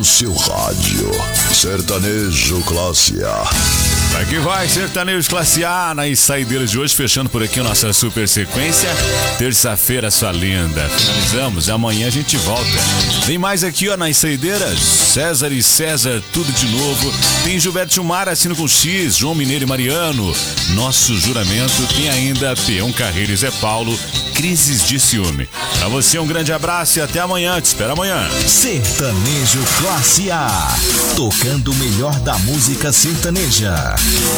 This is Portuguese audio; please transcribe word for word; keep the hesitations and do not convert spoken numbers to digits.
seu rádio. Sertanejo Classe A. Vai que vai, Sertanejo Classe A nas saideiras de hoje, fechando por aqui a nossa super sequência. Terça-feira, sua linda. Finalizamos, amanhã a gente volta. Tem mais aqui, ó, nas saideiras. César e César, tudo de novo. Tem Gilberto Gilmar, assino com X, João Mineiro e Mariano. Nosso juramento. Tem ainda Peão Carreiro e Zé Paulo, Crises de Ciúme. Pra você um grande abraço e até amanhã. Te espero amanhã. Sertanejo Classe A, tocando o melhor da música sertaneja.